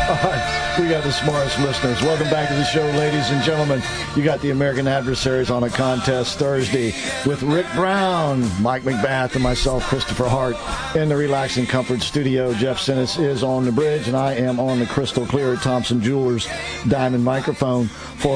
We got the smartest listeners. Welcome back to the show, ladies and gentlemen. You got the American Adversaries on a contest Thursday with Rick Brown, Mike McBath, and myself, Christopher Hart, in the Relaxing Comfort Studio. Jeff Sinnis is on the bridge, and I am on the crystal clear Thompson Jewelers Diamond microphone.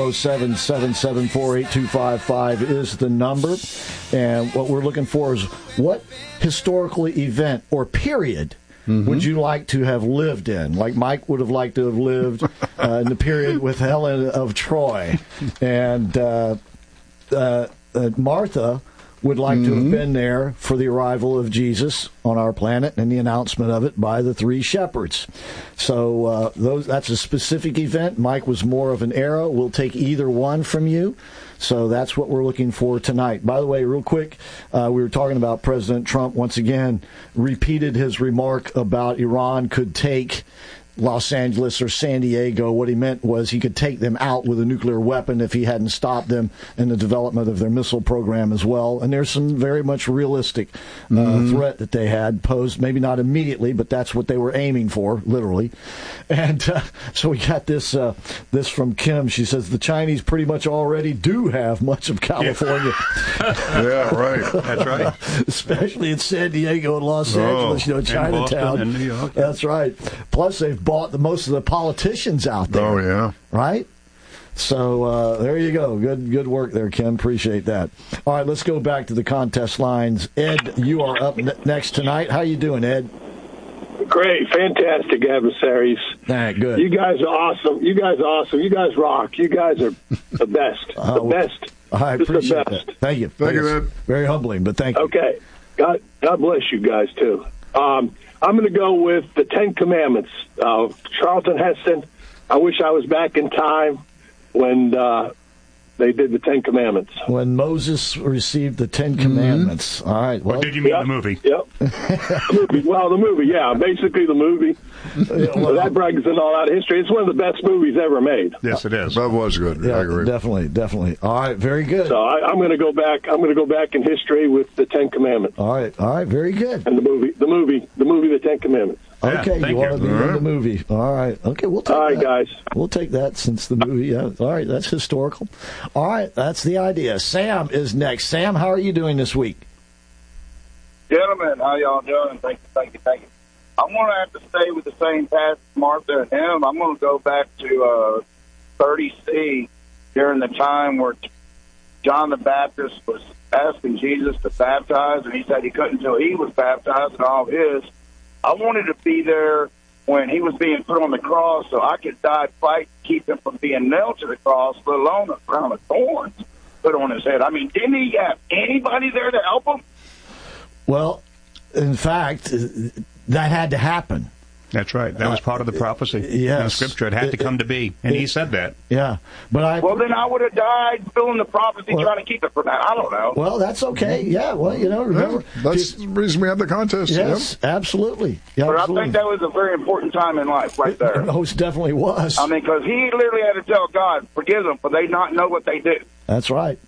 407-774-8255 is the number. And what we're looking for is what historical event or period would you like to have lived in? Like Mike would have liked to have lived in the period with Helen of Troy. And Martha would like to have been there for the arrival of Jesus on our planet and the announcement of it by the three shepherds. So that's a specific event. Mike was more of an era. We'll take either one from you. So that's what we're looking for tonight. By the way, real quick, we were talking about President Trump once again repeated his remark about Iran could take Los Angeles or San Diego. What he meant was he could take them out with a nuclear weapon if he hadn't stopped them in the development of their missile program as well. And there's some very much realistic threat that they had posed, maybe not immediately, but that's what they were aiming for, literally. And so we got this from Kim. She says the Chinese pretty much already do have much of California. Yeah, right. That's right. Especially in San Diego and Los Angeles, Chinatown. And New York. That's right. Plus, they've bought most of the politicians out there. Oh, yeah. Right? So there you go. Good work there, Kim. Appreciate that. All right, let's go back to the contest lines. Ed, you are up next tonight. How you doing, Ed? Great. Fantastic adversaries. All right, good. You guys are awesome. You guys rock. You guys are the best. The best. I appreciate the best. that. Thank you. Thank you, Ed. Very humbling, but thank you. Okay. God bless you guys, too. I'm going to go with the Ten Commandments. Charlton Heston, I wish I was back in time when they did the Ten Commandments. When Moses received the Ten Commandments. All right. Well, or did you mean the movie? Yep. The movie, yeah. Basically the movie. That brings in all out of history. It's one of the best movies ever made. Yes, it is. That was good. Yeah, I agree. Definitely. All right, very good. So I'm going to go back. I'm going to go back in history with the Ten Commandments. All right, very good. And the movie, the Ten Commandments. Okay, yeah, you want to be All right. in the movie. All right. Okay, we'll take All right, that. guys. We'll take that since the movie. Yeah. All right, that's historical. All right, that's the idea. Sam is next. Sam, how are you doing this week? Gentlemen, how y'all doing? Thank you. I'm going to have to stay with the same path as Martha and him. I'm going to go back to 30C during the time where John the Baptist was asking Jesus to baptize, and he said he couldn't until he was baptized and all of his. I wanted to be there when he was being put on the cross so I could die fight to keep him from being nailed to the cross, let alone a crown of thorns put on his head. I mean, didn't he have anybody there to help him? Well, in fact, that had to happen. That's right. That was part of the prophecy. Yes. In the Scripture. It had to come to be. And he said that. Yeah. But Well, then I would have died filling the prophecy trying to keep it from that. I don't know. Well, that's okay. Yeah, well, remember. That's the reason we have the contest. Yes, absolutely. Yeah, But absolutely. I think that was a very important time in life right there. It most definitely was. I mean, because he literally had to tell God, forgive them, for they not know what they do. That's right.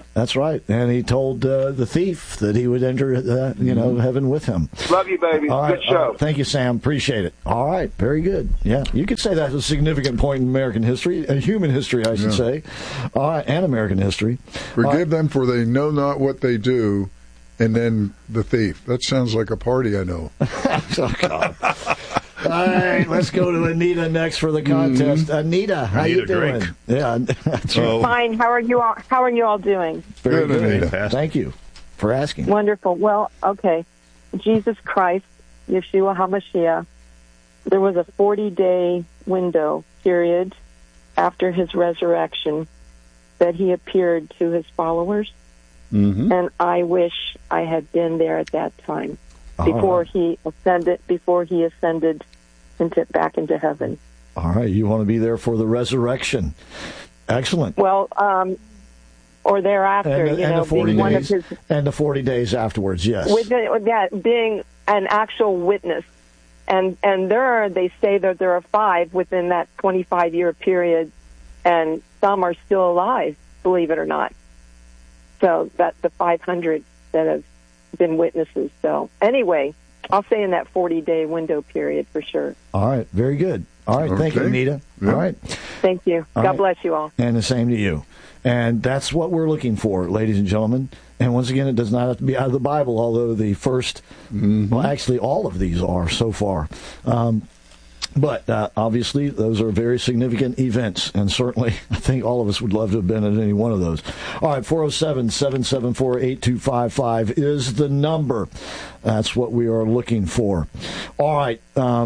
And he told the thief that he would enter, heaven with him. Love you, baby. All right. Good show. Thank you, Sam. Appreciate it. All right. Very good. Yeah. You could say that's a significant point in American history, human history, I should say. All right. And American history. Forgive them, for they know not what they do. And then the thief. That sounds like a party I know. Oh, God. All right, let's go to Anita next for the contest. Anita, how you doing? Drake. Yeah, that's right. Fine. How are you all? How are you all doing? Very Good, good. Anita. Thank you for asking. Wonderful. Well, okay. Jesus Christ, Yeshua HaMashiach. There was a 40-day window period after his resurrection that he appeared to his followers, and I wish I had been there at that time before he ascended. Back into heaven. All right, you want to be there for the resurrection. Excellent. Well, or thereafter, And the 40 being one of days, his, and the 40 days afterwards, yes. with that being an actual witness, and they say that there are 5 within that 25-year period, and some are still alive, believe it or not. So that's the 500 that have been witnesses. So anyway, I'll say in that 40-day window period for sure. All right, very good. All right. Thank you, Okay. Anita. Yeah. All right. Thank you. All God right. bless you all. And the same to you. And that's what we're looking for, ladies and gentlemen. And once again, it does not have to be out of the Bible, although the first, well, actually all of these are so far. But obviously, those are very significant events, and certainly I think all of us would love to have been at any one of those. All right, 407-774-8255 is the number. That's what we are looking for. All right.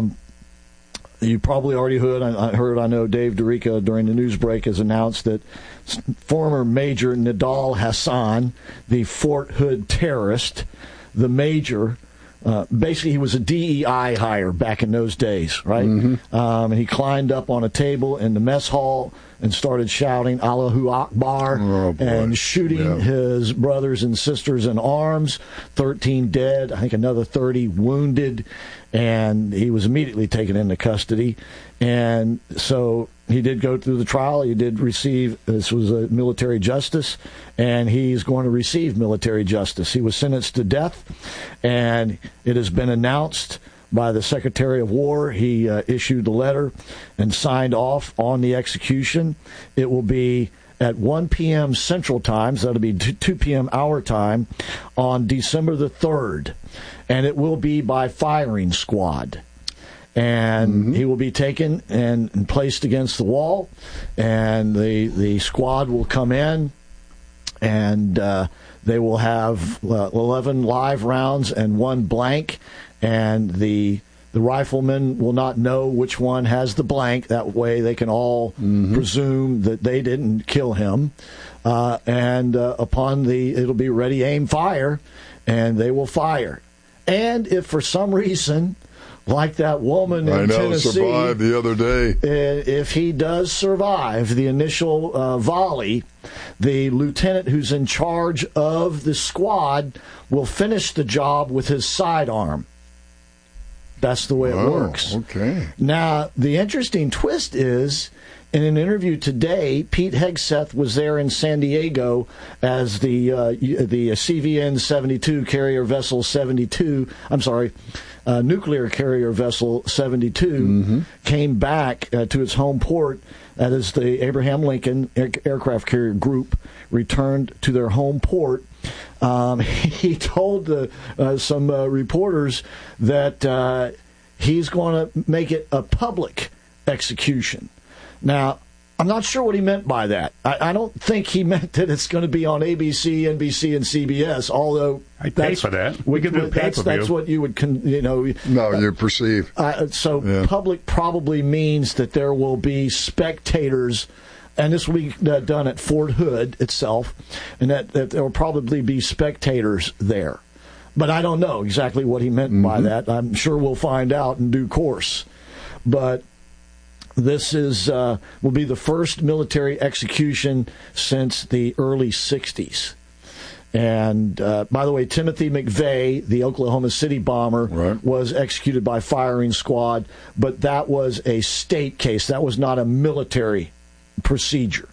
You probably already heard, I know Dave Dorica during the news break has announced that former Major Nidal Hassan, the Fort Hood terrorist, the Major, basically, he was a DEI hire back in those days, right? And he climbed up on a table in the mess hall and started shouting Allahu Akbar and shooting his brothers and sisters in arms. 13 dead, I think another 30 wounded, and he was immediately taken into custody. And so he did go through the trial. He did receive, this was a military justice, and he's going to receive military justice. He was sentenced to death, and it has been announced by the Secretary of War. He issued a letter and signed off on the execution. It will be at 1 p.m. Central Time, so that'll be 2 p.m. our time, on December the 3rd. And it will be by firing squad. And he will be taken and placed against the wall, and the squad will come in, and they will have 11 live rounds and 1 blank, and the rifleman will not know which one has the blank. That way they can all presume that they didn't kill him. And upon it'll be ready, aim, fire, and they will fire. And if for some reason, like that woman in Tennessee, survived the other day, if he does survive the initial volley, the lieutenant who's in charge of the squad will finish the job with his sidearm. That's the way it works. Okay. Now, the interesting twist is, in an interview today, Pete Hegseth was there in San Diego as the CVN 72 carrier vessel 72. I'm sorry, nuclear carrier vessel 72 came back to its home port. That is the Abraham Lincoln Aircraft Carrier Group returned to their home port. He told some reporters that he's going to make it a public execution. Now, I'm not sure what he meant by that. I don't think he meant that it's going to be on ABC, NBC, and CBS, although I'd pay for that. We could do pay-per-view. That's what you would, you perceive. Public probably means that there will be spectators, and this will be done at Fort Hood itself, and that there will probably be spectators there. But I don't know exactly what he meant by that. I'm sure we'll find out in due course. But this will be the first military execution since the early 60s. And, by the way, Timothy McVeigh, the Oklahoma City bomber, was executed by firing squad, but that was a state case. That was not a military procedure.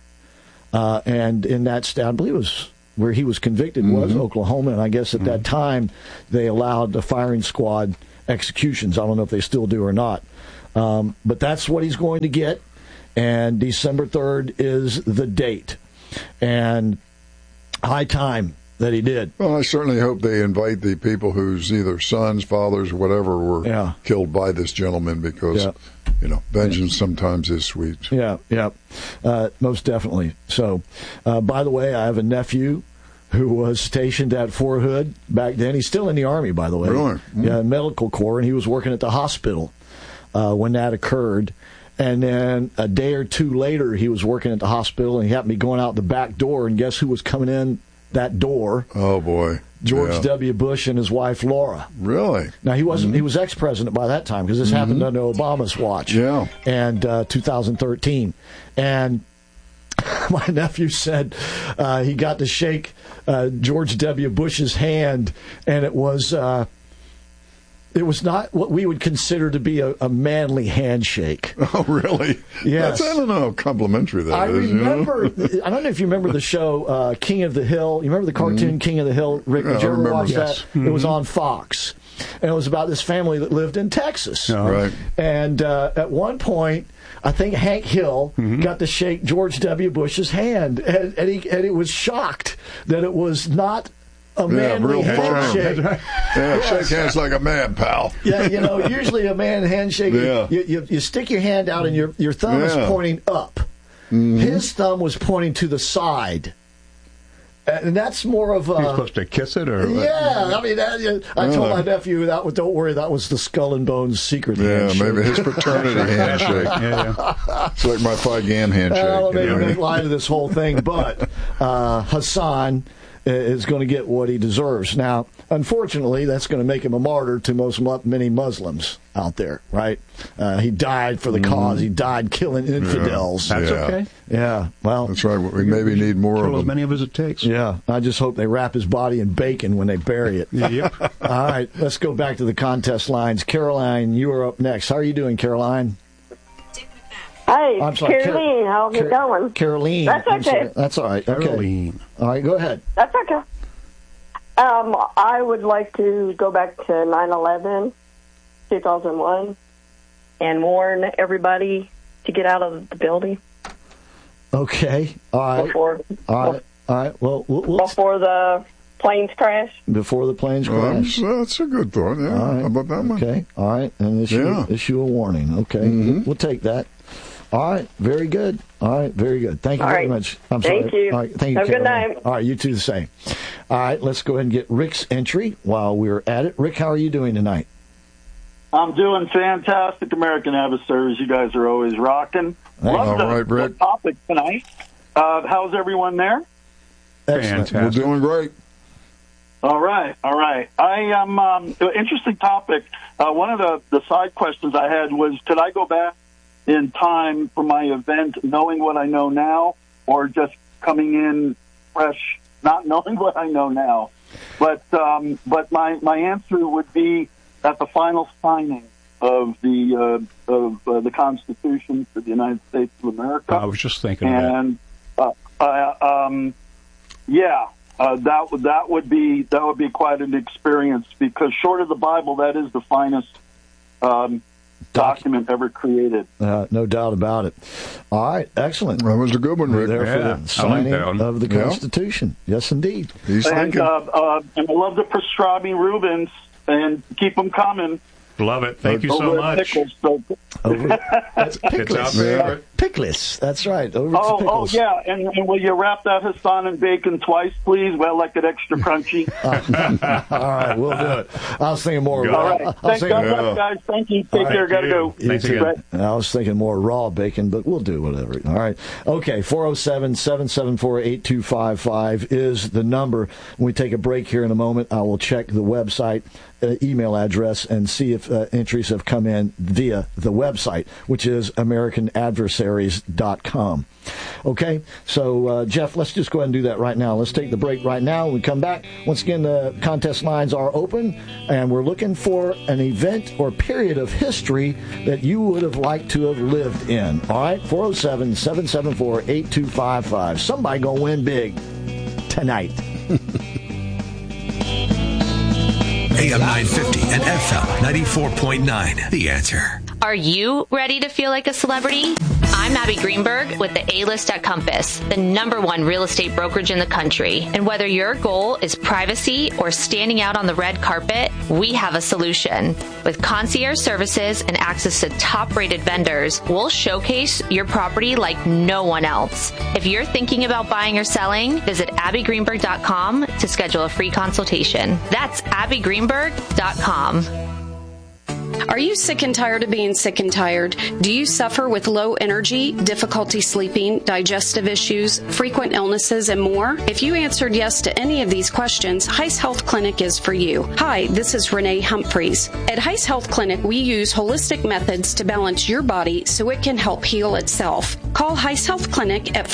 And in that state, I believe it was where he was convicted was Oklahoma, and I guess at that time they allowed the firing squad executions. I don't know if they still do or not. But that's what he's going to get, and December 3rd is the date. And high time that he did. Well, I certainly hope they invite the people whose either sons, fathers, whatever were killed by this gentleman, because, vengeance sometimes is sweet. Yeah, most definitely. So, by the way, I have a nephew who was stationed at Fort Hood back then. He's still in the Army, by the way. Really? Yeah, medical corps, and he was working at the hospital when that occurred. And then a day or two later, he was working at the hospital, and he happened to be going out the back door, and guess who was coming in that door? Oh, boy. George W. Bush and his wife, Laura. Really? Now, he wasn't. He was ex-president by that time, because this happened under Obama's watch. Yeah. And 2013. And my nephew said he got to shake George W. Bush's hand, and it was not what we would consider to be a manly handshake. Oh, really? Yes. I don't know how complimentary that I is. remember, I don't know if you remember the show King of the Hill. You remember the cartoon King of the Hill? Rick, did you ever watch that? It was on Fox. and it was about this family that lived in Texas. Right. And at one point, I think Hank Hill got to shake George W. Bush's hand, and he was shocked that it was not a manly handshake. Shake hands like a man, pal. Usually a man handshake, you stick your hand out and your thumb is pointing up. His thumb was pointing to the side. And that's more of a... You're supposed to kiss it? Or yeah, I mean, I told my nephew, don't worry, that was the Skull and Bones secret handshake. Maybe his fraternity handshake. It's like my Phi Gan handshake. Well, maybe make light of this whole thing, but Hassan is going to get what he deserves. Now, unfortunately, that's going to make him a martyr to many Muslims out there, right? He died for the cause. He died killing infidels. That's okay. Yeah, well... That's right. We maybe need more of them. Kill as many of as it takes. Yeah, I just hope they wrap his body in bacon when they bury it. Yep. All right, let's go back to the contest lines. Caroline, you are up next. How are you doing, Caroline? Hi, I'm sorry, Caroline. How's it going? Caroline. That's okay. That's all right. Okay. Caroline. All right, go ahead. That's okay. I would like to go back to 9/11, 2001, and warn everybody to get out of the building. Okay. All right. Before the planes crash. Before the planes crash. That's a good thought. Yeah. Right. How about that one? Okay. All right. And issue a warning. Okay. We'll take that. All right. Very good. All right. Very good. Thank you very much. I'm sorry. Thank you. All right. Thank you. Have a good night. All right. You too. The same. All right. Let's go ahead and get Rick's entry while we're at it. Rick, how are you doing tonight? I'm doing fantastic, American Adversaries. You guys are always rocking. Love the topic tonight. How's everyone there? Excellent. We're doing great. All right. I am interesting topic. One of the side questions I had was, could I go back in time for my event knowing what I know now, or just coming in fresh, not knowing what I know now? But my answer would be at the final signing of the Constitution for the United States of America. I was just thinking of that. And that would be quite an experience, because short of the Bible, that is the finest document ever created. No doubt about it. All right, excellent. That was a good one, Rick. There for the signing of the Constitution. Yes, indeed. He's thinking. And I love the pastrami Rubens, and keep them coming. Love it. Thank you so much. That's Pickles. It's our favorite. Pickles. That's right. Over to Pickles. Oh, yeah. And will you wrap that Hassan and bacon twice, please? Well, like it extra crunchy. All right, we'll do it. I was thinking more. All right. Thanks, guys. Thank you. Take care. Got to go. Thanks again. I was thinking more raw bacon, but we'll do whatever. All right. Okay, 407-774-8255 is the number. When we take a break here in a moment, I will check the website email address and see if entries have come in via the website, which is AmericanAdversaries.com. Okay, so Jeff, let's just go ahead and do that right now. Let's take the break right now. When we come back, once again, the contest lines are open, and we're looking for an event or period of history that you would have liked to have lived in. All right, 407-774-8255. Somebody gonna win big tonight. AM 950 and FM 94.9. The Answer. Are you ready to feel like a celebrity? I'm Abby Greenberg with the A-List at Compass, the #1 real estate brokerage in the country. And whether your goal is privacy or standing out on the red carpet, we have a solution. With concierge services and access to top-rated vendors, we'll showcase your property like no one else. If you're thinking about buying or selling, visit abbygreenberg.com to schedule a free consultation. That's abbygreenberg.com. Are you sick and tired of being sick and tired? Do you suffer with low energy, difficulty sleeping, digestive issues, frequent illnesses, and more? If you answered yes to any of these questions, Heiss Health Clinic is for you. Hi, this is Renee Humphreys. At Heiss Health Clinic, we use holistic methods to balance your body so it can help heal itself. Call Heiss Health Clinic at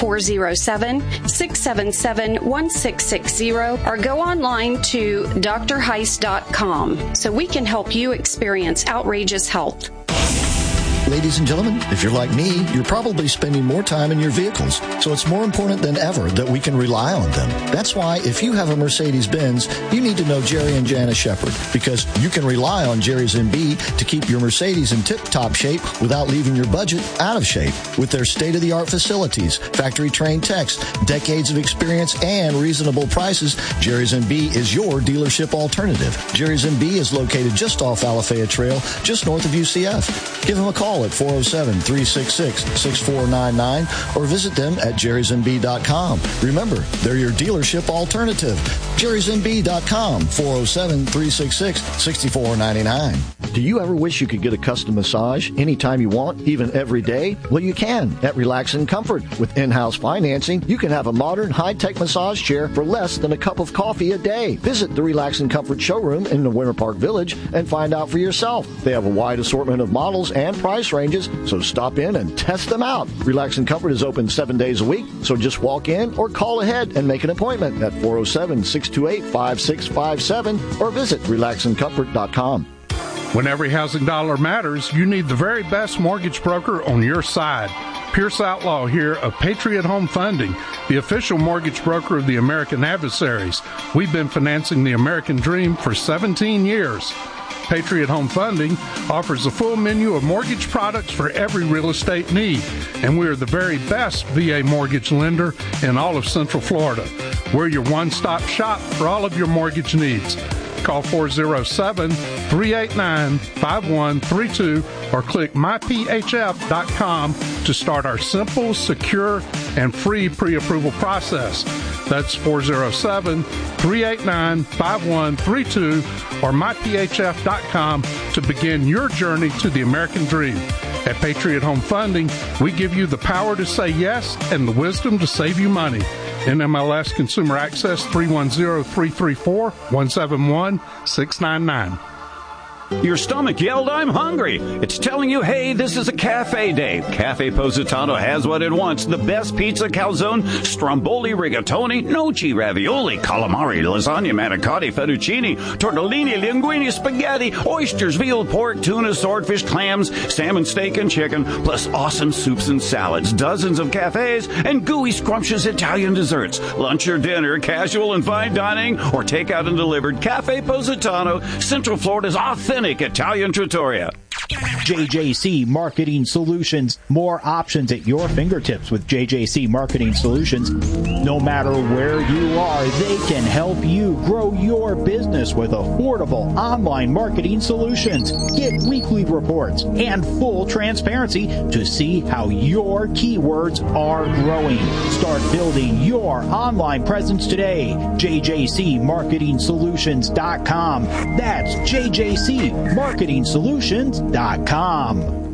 407-677-1660 or go online to drheiss.com so we can help you experience outrageous health. Ladies and gentlemen, if you're like me, you're probably spending more time in your vehicles, so it's more important than ever that we can rely on them. That's why if you have a Mercedes-Benz, you need to know Jerry and Janice Shepard, because you can rely on Jerry's MB to keep your Mercedes in tip-top shape without leaving your budget out of shape. With their state-of-the-art facilities, factory-trained techs, decades of experience, and reasonable prices, Jerry's MB is your dealership alternative. Jerry's MB is located just off Alafaya Trail, just north of UCF. Give them a call at 407-366-6499 or visit them at jerrysmb.com. Remember, they're your dealership alternative. jerrysmb.com, 407-366-6499. Do you ever wish you could get a custom massage anytime you want, even every day? Well, you can at Relax and Comfort. With in-house financing, you can have a modern, high-tech massage chair for less than a cup of coffee a day. Visit the Relax and Comfort showroom in the Winter Park Village and find out for yourself. They have a wide assortment of models and price ranges, so stop in and test them out. Relax and Comfort is open 7 days a week, so just walk in or call ahead and make an appointment at 407-628-5657 or visit relaxandcomfort.com. When every housing dollar matters, you need the very best mortgage broker on your side. Pierce Outlaw here of Patriot Home Funding, the official mortgage broker of the American Adversaries. We've been financing the American dream for 17 years. Patriot Home Funding offers a full menu of mortgage products for every real estate need, and we are the very best VA mortgage lender in all of Central Florida. We're your one-stop shop for all of your mortgage needs. Call 407-389-5132 or click myphf.com to start our simple, secure, and free pre-approval process. That's 407-389-5132 or myphf.com to begin your journey to the American dream. At Patriot Home Funding, we give you the power to say yes and the wisdom to save you money. NMLS Consumer Access 310-334-171-699. Your stomach yelled, "I'm hungry." It's telling you, hey, this is a cafe day. Cafe Positano has what it wants. The best pizza, calzone, stromboli, rigatoni, gnocchi, ravioli, calamari, lasagna, manicotti, fettuccine, tortellini, linguine, spaghetti, oysters, veal, pork, tuna, swordfish, clams, salmon, steak, and chicken, plus awesome soups and salads, dozens of cafes, and gooey, scrumptious Italian desserts. Lunch or dinner, casual and fine dining, or takeout and delivered. Cafe Positano, Central Florida's authentic Italian trattoria. JJC Marketing Solutions. More options at your fingertips with JJC Marketing Solutions. No matter where you are, they can help you grow your business with affordable online marketing solutions. Get weekly reports and full transparency to see how your keywords are growing. Start building your online presence today. JJCMarketingSolutions.com. That's JJCMarketingSolutions.com.